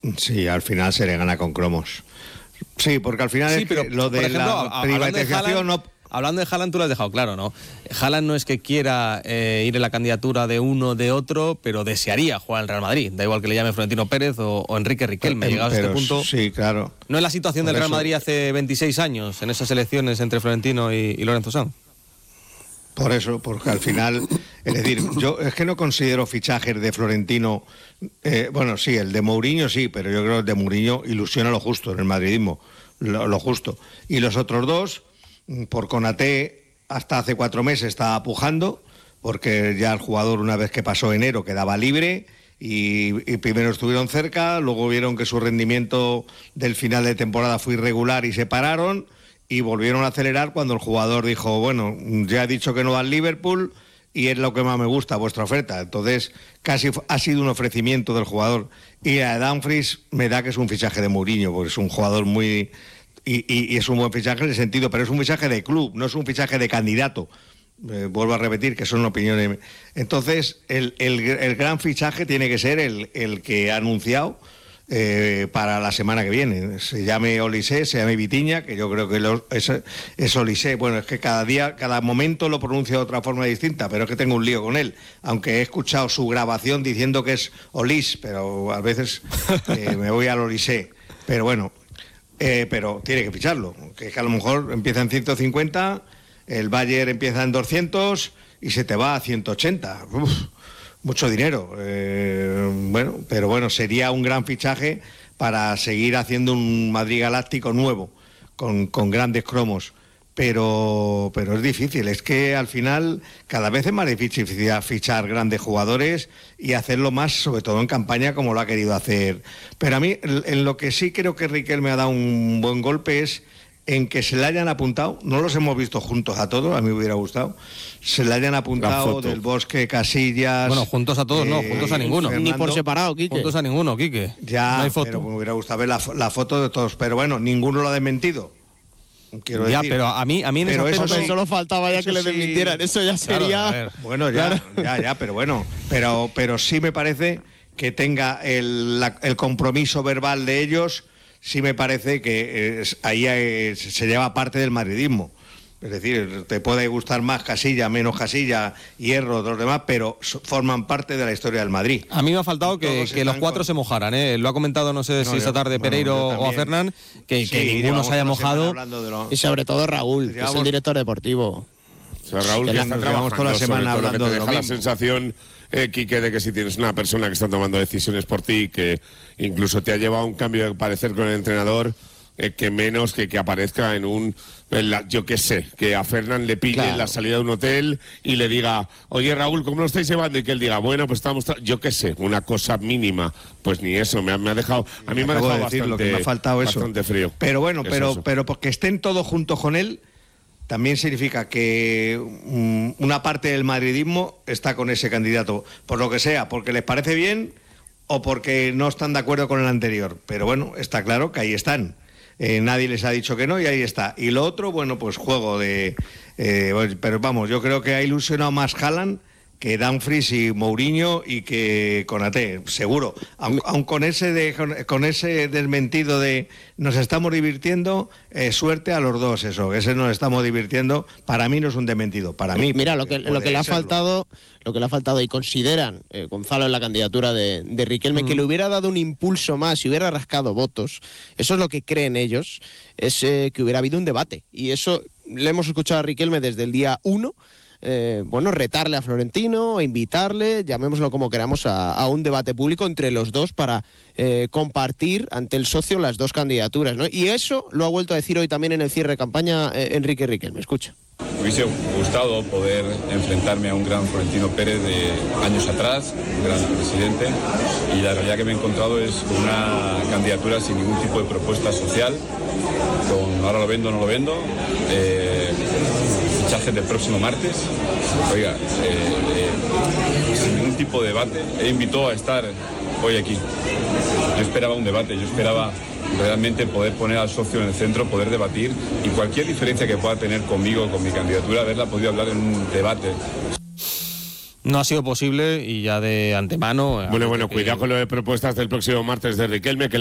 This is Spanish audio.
Sí, al final se le gana con cromos. Sí, porque al final Sí, es pero, que lo de por ejemplo, la privatización no... Hablando de Haaland, tú lo has dejado claro, ¿no? Haaland no es que quiera ir en la candidatura de uno de otro, pero desearía jugar al Real Madrid. Da igual que le llame Florentino Pérez o Enrique Riquelme. Llegados a este punto... Sí, claro. ¿No es la situación del Real Madrid hace 26 años, en esas elecciones entre Florentino y Lorenzo Sanz? Por eso, porque al final, es decir, yo es que no considero fichajes de Florentino, bueno, sí, el de Mourinho sí, pero yo creo que el de Mourinho ilusiona lo justo en el madridismo, lo justo. Y los otros dos, por Konaté, hasta hace 4 meses estaba pujando, porque ya el jugador, una vez que pasó enero, quedaba libre, y primero estuvieron cerca, luego vieron que su rendimiento del final de temporada fue irregular y se pararon, y volvieron a acelerar cuando el jugador dijo, bueno, ya he dicho que no va al Liverpool y es lo que más me gusta, vuestra oferta. Entonces, casi ha sido un ofrecimiento del jugador. Y a Dumfries me da que es un fichaje de Mourinho, porque es un jugador muy... Y es un buen fichaje en el sentido, pero es un fichaje de club, no es un fichaje de candidato. Vuelvo a repetir que son opiniones. Entonces, el gran fichaje tiene que ser el que ha anunciado para la semana que viene. Se llame Olise, se llame Vitinha, que yo creo que es Olise. Bueno, es que cada día, cada momento lo pronuncia de otra forma distinta, pero es que tengo un lío con él. Aunque he escuchado su grabación diciendo que es Olis, pero a veces me voy al Olise. Pero bueno, pero tiene que ficharlo. Que es que a lo mejor empieza en 150, el Bayern empieza en 200 y se te va a 180. Uf. Mucho dinero, bueno, pero bueno, sería un gran fichaje para seguir haciendo un Madrid galáctico nuevo, con grandes cromos, pero es difícil, es que al final cada vez es más difícil fichar grandes jugadores y hacerlo más, sobre todo en campaña, como lo ha querido hacer. Pero a mí, en lo que sí creo que Riquelme ha dado un buen golpe es en que se le hayan apuntado, no los hemos visto juntos a todos, a mí me hubiera gustado, se le hayan apuntado Del Bosque, Casillas... Bueno, juntos a todos no, juntos a ninguno. Fernando, ni por separado, Quique. Juntos a ninguno, Quique. Ya, no hay foto. Pero me hubiera gustado ver la foto de todos, pero bueno, ninguno lo ha desmentido. Quiero ya, decir. pero a mí en pero ese eso sí, solo faltaba ya que le desmintieran, eso ya sería... Claro, bueno, ya, pero bueno, pero sí me parece que tenga el compromiso verbal de ellos. Sí me parece que ahí se lleva parte del madridismo. Es decir, te puede gustar más Casilla, menos Casilla, Hierro, los demás, pero forman parte de la historia del Madrid. A mí me ha faltado que los cuatro se mojaran, ¿eh? Lo ha comentado, no sé si esta tarde Pereiro o a Fernán, que ninguno se haya mojado. Y sobre todo Raúl, que es el director deportivo. O sea, Raúl, que está trabajando toda la semana hablando de lo mismo. La sensación, Quique, de que si tienes una persona que está tomando decisiones por ti, que incluso te ha llevado a un cambio de parecer con el entrenador, que menos que aparezca yo qué sé, que a Fernán le pille en la salida de un hotel y le diga, oye Raúl, ¿cómo lo estáis llevando? Y que él diga, bueno, pues estamos, yo qué sé, una cosa mínima. Pues ni eso, me ha dejado, a mí me ha dejado bastante, lo que me ha faltado bastante frío. Pero bueno, pero porque estén todos juntos con él, también significa que una parte del madridismo está con ese candidato, por lo que sea, porque les parece bien o porque no están de acuerdo con el anterior. Pero bueno, está claro que ahí están. Nadie les ha dicho que no y ahí está. Y lo otro, bueno, pues juego de... pero vamos, yo creo que ha ilusionado más Haaland que Dumfries y Mourinho y que Konaté, seguro. Aun con ese desmentido de nos estamos divirtiendo, suerte a los dos eso, que ese nos estamos divirtiendo, para mí no es un desmentido, para mí. Mira, lo que le ha faltado, y consideran Gonzalo en la candidatura de Riquelme, que le hubiera dado un impulso más y hubiera rascado votos, eso es lo que creen ellos, es que hubiera habido un debate. Y eso le hemos escuchado a Riquelme desde el día 1, retarle a Florentino, invitarle, llamémoslo como queramos, a un debate público entre los dos para compartir ante el socio las dos candidaturas, ¿no? Y eso lo ha vuelto a decir hoy también en el cierre de campaña Enrique Riquelme. Escucha. Me hubiese gustado poder enfrentarme a un gran Florentino Pérez de años atrás, un gran presidente, y la realidad que me he encontrado es una candidatura sin ningún tipo de propuesta social, con ahora lo vendo, no lo vendo, fichajes del próximo martes, oiga, sin ningún tipo de debate. Él invitó a estar hoy aquí. Yo esperaba un debate, yo esperaba realmente poder poner al socio en el centro, poder debatir y cualquier diferencia que pueda tener conmigo, con mi candidatura, haberla podido hablar en un debate. No ha sido posible y ya de antemano... Bueno, cuidado con lo de propuestas del próximo martes de Riquelme, que